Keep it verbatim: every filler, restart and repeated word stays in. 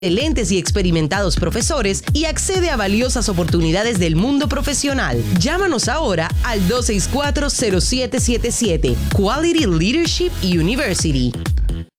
excelentes y experimentados profesores y accede a valiosas oportunidades del mundo profesional. Llámanos ahora al dos seis cuatro, cero siete siete siete. Quality Leadership University.